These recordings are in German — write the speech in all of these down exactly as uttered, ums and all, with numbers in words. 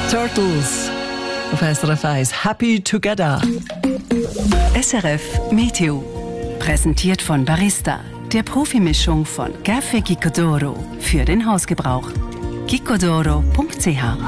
Turtles auf S R F eins. Happy Together. S R F Meteo. Präsentiert von Barista, der Profimischung von Café Gicodoro für den Hausgebrauch. gicodoro punkt c h.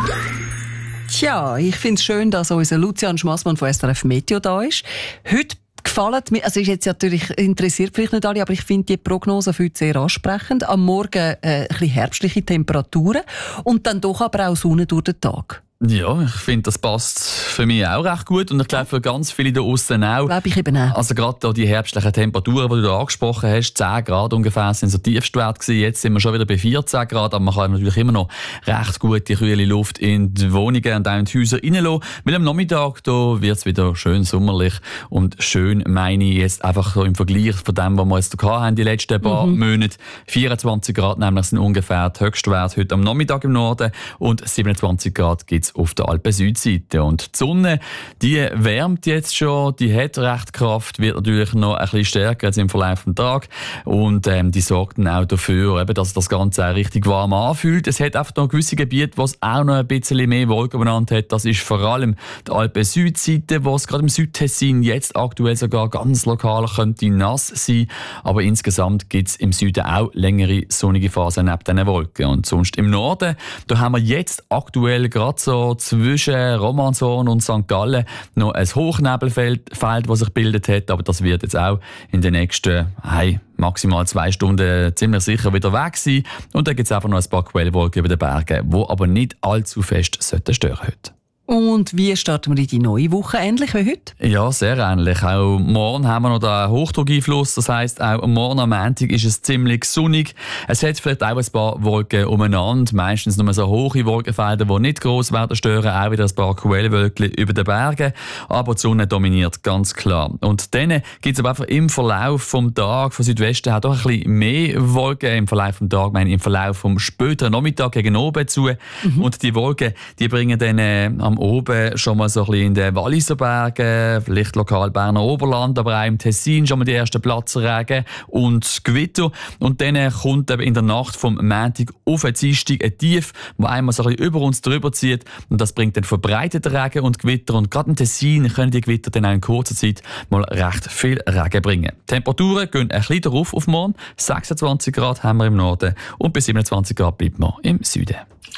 Tja, ich finde es schön, dass unser Lucian Schmassmann von S R F Meteo da ist. Heute gefallen mir, also ist jetzt natürlich interessiert vielleicht nicht alle, aber ich finde die Prognose für heute sehr ansprechend. Am Morgen äh, ein bisschen herbstliche Temperaturen und dann doch aber auch Sonne durch den Tag. Ja, ich finde, das passt für mich auch recht gut und ich glaube für ganz viele da aussen auch. Glaube ich eben auch. Also gerade da die herbstlichen Temperaturen, die du da angesprochen hast, zehn Grad ungefähr sind so Tiefstwert gewesen. Jetzt sind wir schon wieder bei vierzehn Grad, aber man kann natürlich immer noch recht gut die kühle Luft in die Wohnungen und auch in die Häuser reinlassen. Weil am Nachmittag da wird es wieder schön sommerlich und schön meine ich jetzt einfach so im Vergleich von dem, was wir jetzt da hatten, die letzten paar mhm. Monate. vierundzwanzig Grad nämlich sind ungefähr die Höchstwerte heute am Nachmittag im Norden und siebenundzwanzig Grad gibt es auf der Alpen-Südseite. Und die Sonne, die wärmt jetzt schon, die hat recht Kraft, wird natürlich noch ein bisschen stärker jetzt im Verlauf des Tages und ähm, die sorgt dann auch dafür, eben, dass das Ganze auch richtig warm anfühlt. Es hat einfach noch gewisse Gebiete, wo es auch noch ein bisschen mehr Wolken benannt hat. Das ist vor allem die Alpen-Südseite, wo es gerade im Südtessin jetzt aktuell sogar ganz lokal könnte nass sein. Aber insgesamt gibt es im Süden auch längere sonnige Phasen neben diesen Wolken. Und sonst im Norden, da haben wir jetzt aktuell gerade so zwischen Romanshorn und Sankt Gallen noch ein Hochnebelfeld, Feld, das sich gebildet hat, aber das wird jetzt auch in den nächsten hey, maximal zwei Stunden ziemlich sicher wieder weg sein. Und dann gibt es einfach noch ein paar Quellwolken über den Bergen, die aber nicht allzu fest stören sollten heute. Und wie starten wir in die neue Woche? Ähnlich wie heute? Ja, sehr ähnlich. Auch morgen haben wir noch den Hochdruckeinfluss. Das heisst, auch morgen am Montag ist es ziemlich sonnig. Es hat vielleicht auch ein paar Wolken umeinander. Meistens nur so hohe Wolkenfelder, die nicht gross werden stören. Auch wieder ein paar Quellwölkchen über den Bergen. Aber die Sonne dominiert ganz klar. Und dann gibt es aber einfach im Verlauf des Tages von Südwesten auch doch ein bisschen mehr Wolken. Im Verlauf des Tages, meine ich, im Verlauf des späteren Nachmittag gegen oben zu. Mhm. Und die Wolken, die bringen dann äh, am oben schon mal so ein bisschen in den Walliser Bergen, vielleicht lokal Berner Oberland, aber auch im Tessin schon mal die ersten Platzregen und Gewitter. Und dann kommt eben in der Nacht vom Montag auf den Dienstag ein Tief, das einmal so ein bisschen über uns drüber zieht. Und das bringt dann verbreitete Regen und Gewitter. Und gerade im Tessin können die Gewitter dann auch in kurzer Zeit mal recht viel Regen bringen. Die Temperaturen gehen ein bisschen darauf auf morgen. sechsundzwanzig Grad haben wir im Norden und bis siebenundzwanzig Grad bleibt man im Süden.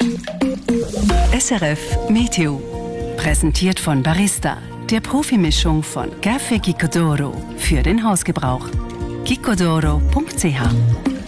S R F Meteo. Präsentiert von Barista, der Profimischung von Café Gicodoro für den Hausgebrauch. gicodoro punkt c h.